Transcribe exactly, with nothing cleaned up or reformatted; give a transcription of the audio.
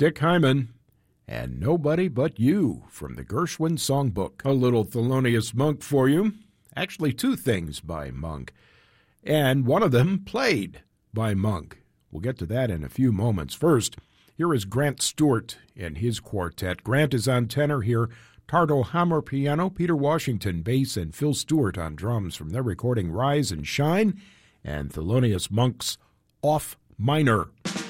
Dick Hyman and Nobody But You from the Gershwin Songbook. A little Thelonious Monk for you. Actually, two things by Monk, and one of them played by Monk. We'll get to that in a few moments. First, here is Grant Stewart and his quartet. Grant is on tenor here, Tardo Hammer piano, Peter Washington bass, and Phil Stewart on drums from their recording Rise and Shine, and Thelonious Monk's Off Minor.